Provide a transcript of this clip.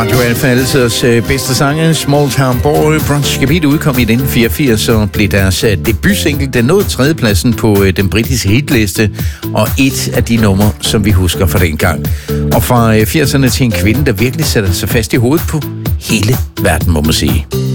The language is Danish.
Radio Alfa, altiders bedste sange. Small Town Boy, Bronze Capit udkom i 1984 og blev deres debutsingle. Den nåede tredjepladsen på den britiske hitliste, og et af de numre, som vi husker fra dengang. Og fra 80'erne til en kvinde, der virkelig sætter sig fast i hovedet på hele verden, må man sige.